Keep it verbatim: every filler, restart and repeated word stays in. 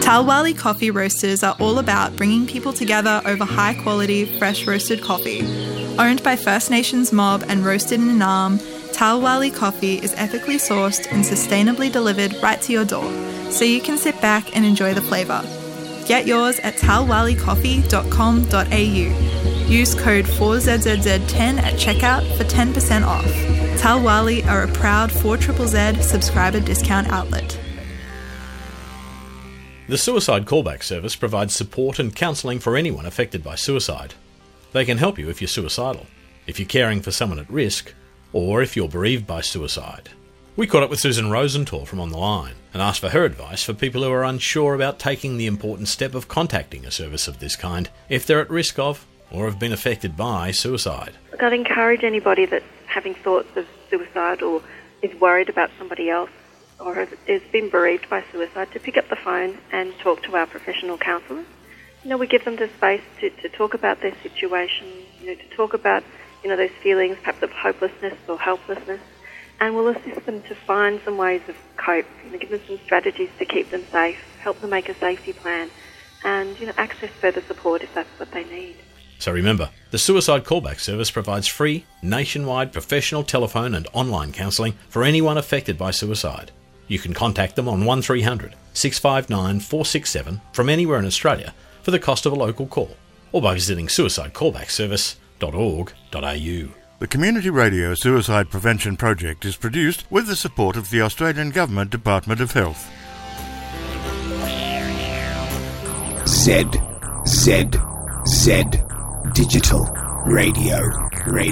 Talwali Coffee Roasters are all about bringing people together over high-quality, fresh roasted coffee. Owned by First Nations mob and roasted in Naarm, Talwali Coffee is ethically sourced and sustainably delivered right to your door, so you can sit back and enjoy the flavour. Get yours at talwali coffee dot com dot a u. Use code four Z Z Z ten at checkout for ten percent off. Talwali are a proud four Z Z Z subscriber discount outlet. The Suicide Callback Service provides support and counselling for anyone affected by suicide. They can help you if you're suicidal, if you're caring for someone at risk, or if you're bereaved by suicide. We caught up with Susan Rosenthal from On the Line and asked for her advice for people who are unsure about taking the important step of contacting a service of this kind if they're at risk of or have been affected by suicide. I'd encourage anybody that's having thoughts of suicide or is worried about somebody else or has, has been bereaved by suicide to pick up the phone and talk to our professional counsellors. You know, we give them the space to, to talk about their situation, you know, to talk about, you know, those feelings perhaps of hopelessness or helplessness, and we'll assist them to find some ways of cope, you know, give them some strategies to keep them safe, help them make a safety plan, and, you know, access further support if that's what they need. So remember, the Suicide Callback Service provides free, nationwide professional telephone and online counselling for anyone affected by suicide. You can contact them on one three hundred, six five nine, four six seven from anywhere in Australia for the cost of a local call, or by visiting suicide callback service dot org dot a u. The Community Radio Suicide Prevention Project is produced with the support of the Australian Government Department of Health. Z, Z, Z, Digital Radio, Radio.